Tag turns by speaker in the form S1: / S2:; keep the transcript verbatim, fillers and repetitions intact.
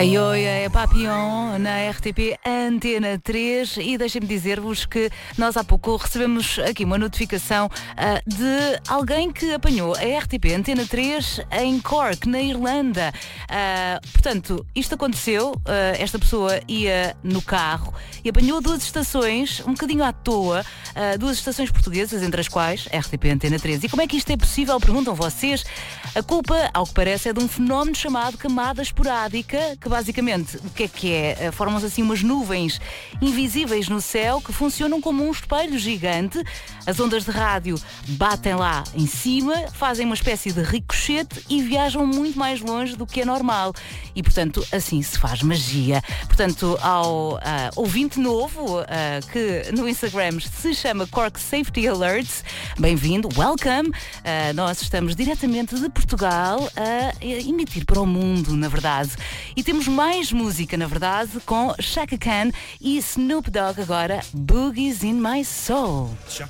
S1: Oi, oi, é Papillon na R T P Antena três e deixem-me dizer-vos que nós há pouco recebemos aqui uma notificação uh, de alguém que apanhou a R T P Antena três em Cork, na Irlanda. Uh, portanto, isto aconteceu, uh, esta pessoa ia no carro e apanhou duas estações, um bocadinho à toa, uh, duas estações portuguesas, entre as quais a R T P Antena três. E como é que isto é possível? Perguntam vocês. A culpa, ao que parece, é de um fenómeno chamado camada esporádica, que basicamente, o que é que é? Formam-se assim umas nuvens invisíveis no céu que funcionam como um espelho gigante. As ondas de rádio batem lá em cima, fazem uma espécie de ricochete e viajam muito mais longe do que é normal. E, portanto, assim se faz magia. Portanto, ao uh, ouvinte novo, uh, que no Instagram se chama Cork Safety Alerts, bem-vindo, welcome. Uh, nós estamos diretamente de Portugal a emitir para o mundo, na verdade. E temos mais música, na verdade, com Chaka Khan e Snoop Dogg agora, Boogie's in My Soul.
S2: Chaka